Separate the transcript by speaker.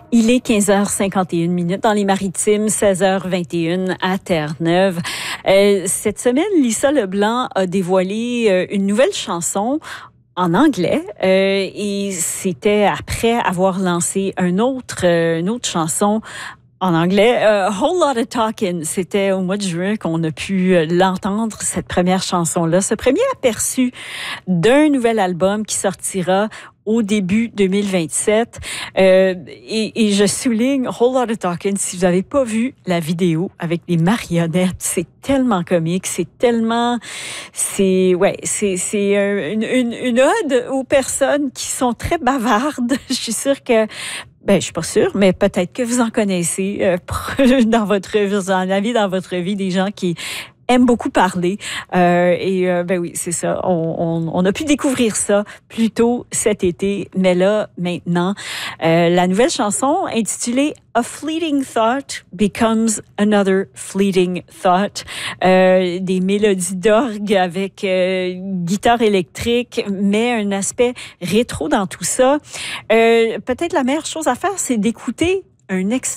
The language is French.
Speaker 1: Il est 15h51 dans les Maritimes, 16h21 à Terre-Neuve. Cette semaine, Lisa Leblanc a dévoilé une nouvelle chanson en anglais et c'était après avoir lancé une autre chanson en anglais, Whole Lot of Talking. C'était au mois de juin qu'on a pu l'entendre, cette première chanson-là. Ce premier aperçu d'un nouvel album qui sortira au début 2027. Et je souligne Whole Lot of Talking. Si vous n'avez pas vu la vidéo avec les marionnettes, c'est tellement comique, c'est une ode aux personnes qui sont très bavardes. Je suis sûre que je suis pas sûre, mais peut-être que vous en connaissez dans votre vie, des gens qui aiment beaucoup parler. Oui, c'est ça. On a pu découvrir ça plus tôt cet été, mais là, maintenant, la nouvelle chanson intitulée A Fleeting Thought Becomes Another Fleeting Thought. Des mélodies d'orgue avec guitare électrique, mais un aspect rétro dans tout ça. Peut-être la meilleure chose à faire, c'est d'écouter un extrait